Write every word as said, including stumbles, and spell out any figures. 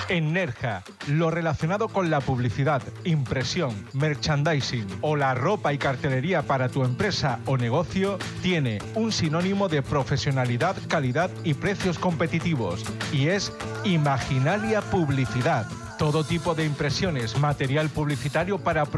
En Nerja, lo relacionado con la publicidad, impresión, merchandising o la ropa y cartelería para tu empresa o negocio tiene un sinónimo de profesionalidad, calidad y precios competitivos, y es Imaginalia Publicidad. Todo tipo de impresiones, material publicitario para